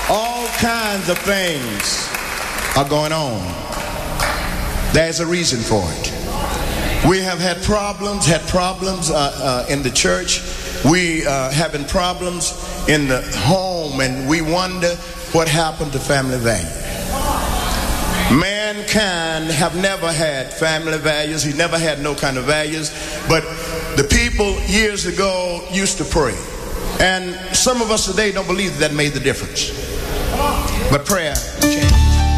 All kinds of things are going on. There's a reason for it. We have had problems in the church. We having problems in the home, and we wonder what happened to family value. Mankind have never had family values. He never had no kind of values. But the people years ago used to pray. And some of us today don't believe that made the difference. But prayer changed.